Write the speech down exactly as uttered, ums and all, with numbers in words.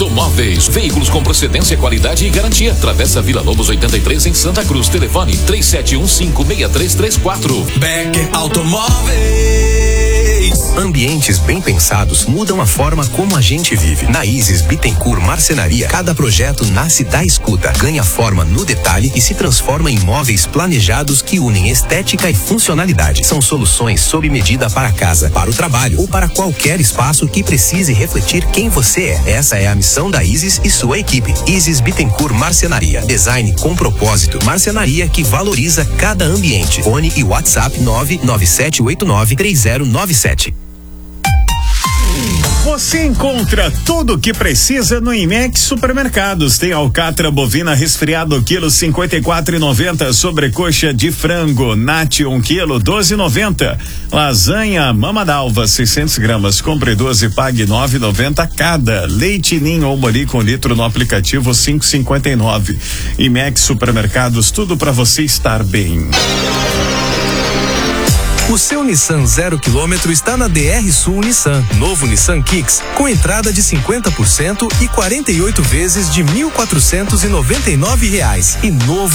Automóveis, veículos com procedência, qualidade e garantia. Travessa Vila Lobos oitenta e três em Santa Cruz. Telefone três sete um cinco seis três três quatro. Becker Automóveis. Ambientes bem pensados mudam a forma como a gente vive. Na Isis Bittencourt Marcenaria, cada projeto nasce da escuta, ganha forma no detalhe e se transforma em móveis planejados que unem estética e funcionalidade. São soluções sob medida para casa, para o trabalho ou para qualquer espaço que precise refletir quem você é. Essa é a missão da Isis e sua equipe. Isis Bittencourt Marcenaria. Design com propósito. Marcenaria que valoriza cada ambiente. Fone e WhatsApp nove nove sete oito nove três zero nove sete. Você encontra tudo o que precisa no Imex Supermercados. Tem alcatra bovina resfriado quilo cinquenta e quatro e noventa, sobrecoxa de frango Nati um quilo doze e noventa, lasanha mama d'alva seiscentos gramas, compre doze pague nove e noventa cada. Leite Ninho ou Mori com litro no aplicativo cinco e cinquenta e nove. Imex Supermercados, tudo para você estar bem. O seu Nissan zero quilômetro está na D R Sul Nissan. Novo Nissan Kicks, com entrada de cinquenta por cento e quarenta e oito vezes de mil quatrocentos e noventa e nove reais. E novo